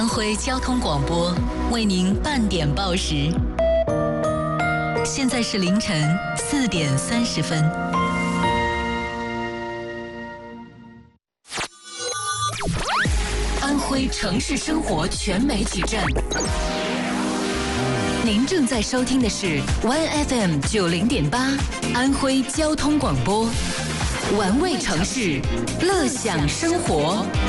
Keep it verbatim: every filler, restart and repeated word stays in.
安徽交通广播为您半点报时，现在是凌晨四点三十分。安徽城市生活全媒体站，您正在收听的是 One F M 九零点八安徽交通广播，玩味城市，乐享生活。